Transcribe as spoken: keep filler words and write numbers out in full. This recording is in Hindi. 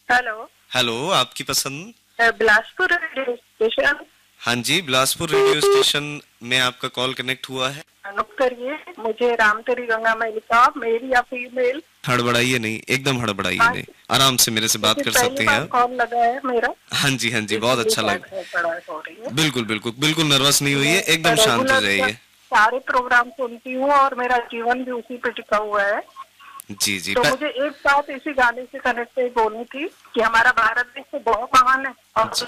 हेलो हेलो, आपकी पसंद। अ, बिलासपुर रेडियो स्टेशन। हाँ जी, बिलासपुर रेडियो स्टेशन में आपका कॉल कनेक्ट हुआ है। नोट करिए, मुझे राम तेरी गंगा में लिखा, मेल या फीमेल। हड़बड़ाइए नहीं, एकदम हड़बड़ाइए हाँ, नहीं, आराम से मेरे से बात क्योंकि कर पहली सकते हैं बार आप। कॉल लगा है मेरा, हाँ जी, हाँ जी, बहुत इसलिए अच्छा शायद लग। हड़बड़ाहट हो रही है। बिल्कुल बिल्कुल बिल्कुल नर्वस नहीं होइए, मैं एकदम शांत हो रेगुलर जाइए। सारे प्रोग्राम सुनती हूँ और मेरा जीवन भी उसी पे टिका हुआ है। जी जी तो प... मुझे एक बात इसी गाने से कनेक्ट से बोलनी थी कि हमारा भारत देश तो बहुत महान है और